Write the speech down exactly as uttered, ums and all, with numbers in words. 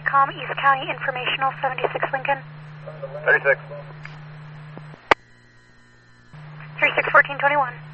com, East County Informational, seventy-six Lincoln. thirty-six. thirty-six fourteen twenty-one.